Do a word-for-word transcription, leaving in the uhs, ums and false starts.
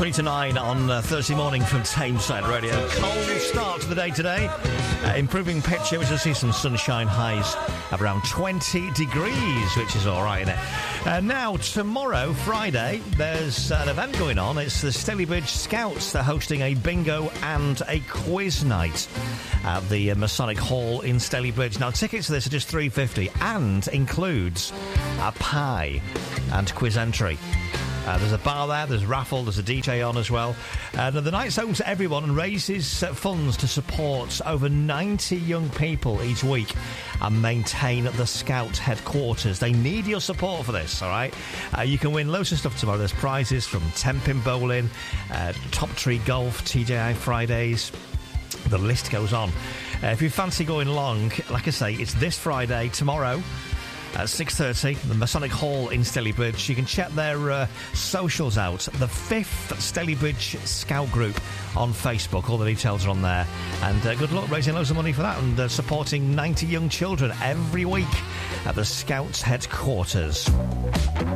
twenty to nine on uh, Thursday morning from Tameside Radio. Cold start to the day today. Uh, improving picture, we shall see some sunshine, highs of around twenty degrees, which is all right, isn't it? Uh, now, tomorrow, Friday, there's an event going on. It's the Stalybridge Scouts. They're hosting a bingo and a quiz night at the uh, Masonic Hall in Stalybridge. Now, tickets to this are just three pounds fifty and includes a pie and quiz entry. Uh, there's a bar there, there's a raffle, there's a D J on as well. Uh, the night's open to everyone and raises uh, funds to support over ninety young people each week and maintain the Scout headquarters. They need your support for this, all right? Uh, you can win loads of stuff tomorrow. There's prizes from ten-pin bowling, uh, Top Tree Golf, T J I Fridays. The list goes on. Uh, if you fancy going along, like I say, it's this Friday, tomorrow, at six thirty, the Masonic Hall in Stalybridge. You can check their uh, socials out. The fifth Stalybridge Scout Group on Facebook. All the details are on there. And uh, good luck raising loads of money for that and uh, supporting ninety young children every week at the Scouts headquarters.